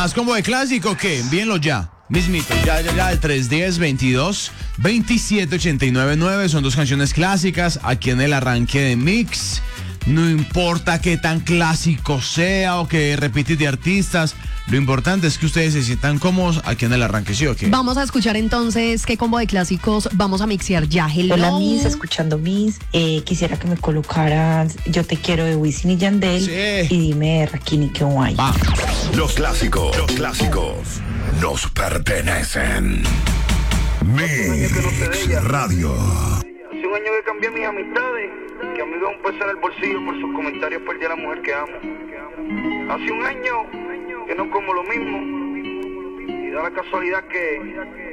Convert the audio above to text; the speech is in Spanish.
¿Más combo de clásico qué? Envíenlo ya. Mismito, ya, el 310-22-27-89-9. Son dos canciones clásicas aquí en el arranque de Mix. No importa qué tan clásico sea o que repites de artistas, lo importante es que ustedes se sientan cómodos aquí en el arranque, ¿sí o qué? Vamos a escuchar entonces qué combo de clásicos vamos a mixear ya. Hello. Hola Miss, escuchando Miss, quisiera que me colocaras Yo te quiero de Wisin y Yandel, Sí. y dime de Rakim y Keway. Va. Los clásicos nos pertenecen. Mix Radio. Hace un año que cambié mis amistades, que a mí me da un peso en el bolsillo por sus comentarios, perdí a la mujer que amo. Hace un año que no como lo mismo, y da la casualidad que